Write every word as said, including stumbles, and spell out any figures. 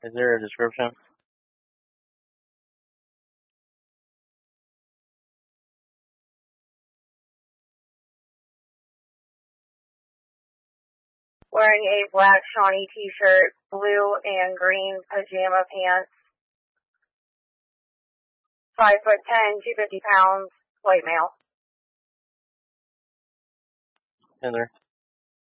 Is there a description? Wearing a black Shawnee t-shirt, blue and green pajama pants. Five foot ten, two fifty pounds, white male. In there.